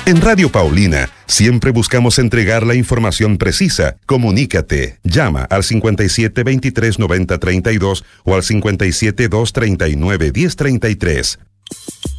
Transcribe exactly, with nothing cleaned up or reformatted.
En Radio Paulina siempre buscamos entregar la información precisa. Comunícate. Llama al cincuenta y siete, veintitrés, noventa, treinta y dos o al cincuenta y siete, doscientos treinta y nueve, diez treinta y tres.